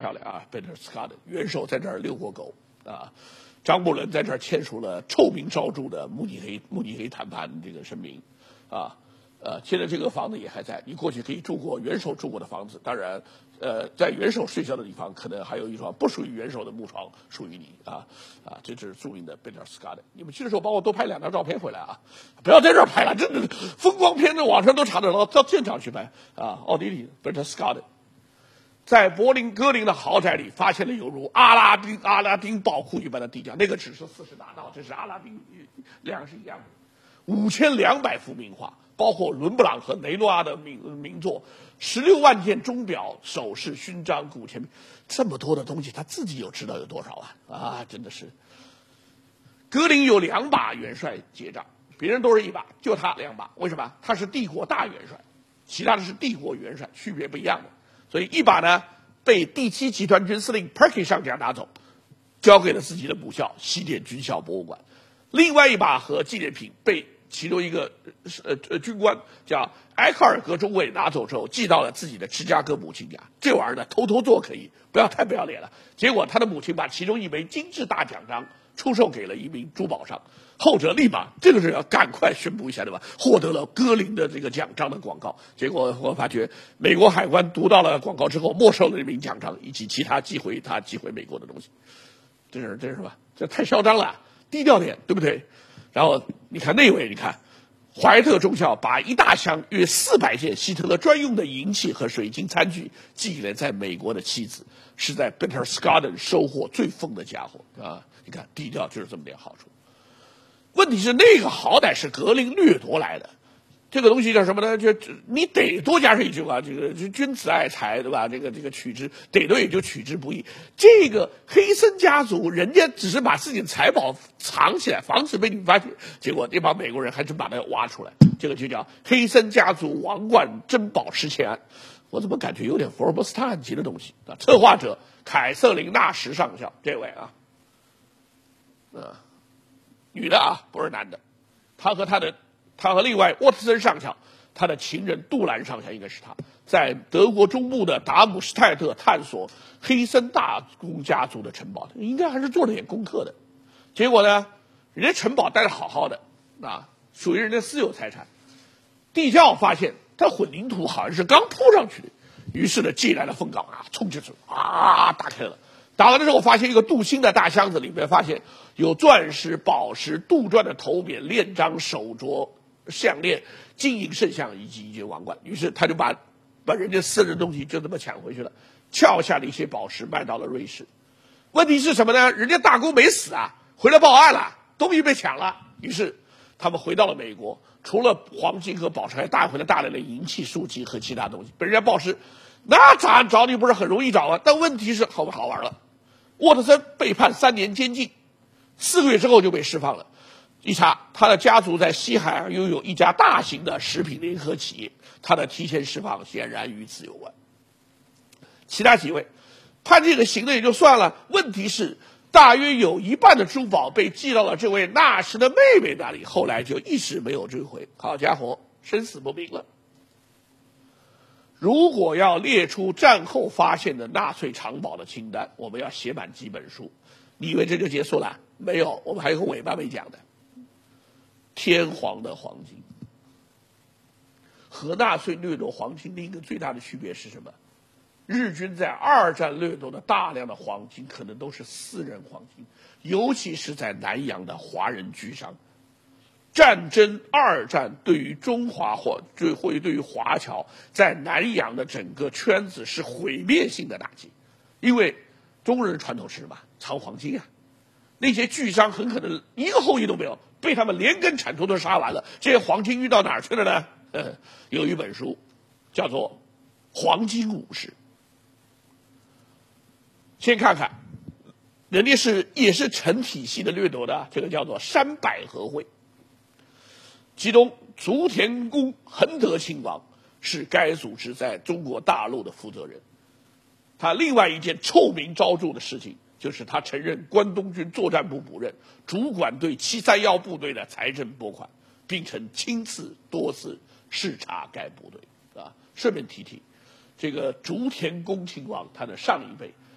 漂亮啊 ！Berchtesgaden 元首在这儿遛过狗啊，张伯伦在这儿签署了臭名昭著的慕尼黑谈判这个声明啊。现在这个房子也还在，你过去可以住过元首住过的房子。当然，在元首睡觉的地方，可能还有一床不属于元首的木床属于你这是著名的 Berchtesgaden。你们去的时候帮我多拍2张照片回来啊！不要在这儿拍了，真的风光片在网上都查得到，到现场去拍啊！奥地利 Berchtesgaden。在柏林格林的豪宅里，发现了犹如阿拉丁宝库一般的地窖，那个只是40大盗，这是阿拉丁，两个是一样的。5200幅名画，包括伦勃朗和雷诺阿的名作，16万件钟表、首饰、勋章、古钱币，这么多的东西，他自己有知道有多少啊！真的是。格林有2把元帅结账，别人都是1把，就他2把，为什么？他是帝国大元帅，其他的是帝国元帅，区别不一样的。所以1把呢被第7集团军司令 Perky 上将拿走，交给了自己的母校西点军校博物馆。另外1把和纪念品被其中一个军官叫埃克尔格中尉拿走之后，寄到了自己的芝加哥母亲家。这玩意儿呢，偷偷做可以，不要太不要脸了。结果他的母亲把其中1枚精致大奖章出售给了一名珠宝商，后者立马这个是要赶快宣布一下，对吧？获得了格林的这个奖章的广告。结果我发觉美国海关读到了广告之后，没收了这名奖章以及其他寄回美国的东西。这是吧？这太嚣张了，低调点，对不对？然后你看那位，你看怀特中校把一大箱约400件希特勒专用的银器和水晶餐具寄给了在美国的妻子，是在 Berchtesgaden 收获最丰的家伙啊！你看低调就是这么点好处。问题是那个好歹是格林掠夺来的，这个东西叫什么呢？就你得多加上一句话，这个君子爱财，对吧？这个取之得多也就取之不易。这个黑森家族，人家只是把自己的财宝藏起来，防止被你们发现，结果那帮美国人还真把它挖出来，这个就叫黑森家族王冠珍宝失窃案。我怎么感觉有点福尔摩斯探案集的东西啊？策划者凯瑟琳纳什上校，这位啊，女的啊，不是男的，他和另外沃特森上校，他的情人杜兰上校应该是他，在德国中部的达姆施泰特探索黑森大公家族的城堡，应该还是做了点功课的。结果呢，人家城堡待得好好的属于人家私有财产，地窖发现它混凝土好像是刚铺上去的，于是呢寄来了封稿冲进去打开了。打完的时候，发现一个镀锌的大箱子，里面发现有钻石、宝石、杜撰的头冕、链章、手镯、项链、金银圣像以及一件王冠。于是他就把人家私人的东西就这么抢回去了，撬下了一些宝石卖到了瑞士。问题是什么呢？人家大公没死回来报案了，东西被抢了。于是他们回到了美国，除了黄金和宝石，还带回了大量的银器、书籍和其他东西。被人家暴尸，那找你不是很容易找吗？但问题是好玩了。沃特森被判3年监禁，4个月之后就被释放了。一查，他的家族在西海岸拥有一家大型的食品联合企业，他的提前释放显然与此有关。其他几位判这个刑的也就算了，问题是大约有1半的珠宝被寄到了这位纳什的妹妹那里，后来就一直没有追回。好家伙，生死不明了。如果要列出战后发现的纳粹藏宝的清单，我们要写满几本书。你以为这就结束了？没有，我们还有个尾巴没讲的。天皇的黄金和纳粹掠夺黄金另一个最大的区别是什么？日军在2战掠夺的大量的黄金可能都是私人黄金，尤其是在南洋的华人居商。战争2战对于中华或对于华侨在南洋的整个圈子是毁灭性的打击，因为中国人的传统是什么？藏黄金那些巨商很可能一个后裔都没有，被他们连根铲除都杀完了。这些黄金运到哪儿去了呢？有一本书叫做《黄金武士》。先看看，人家也是成体系的掠夺的，这个叫做山百合会。其中竹田宫恒德亲王是该组织在中国大陆的负责人。他另外一件臭名昭著的事情，就是他承认关东军作战部主任，主管对731部队的财政拨款，并曾亲自多次视察该部队顺便提，这个竹田宫亲王他的上一辈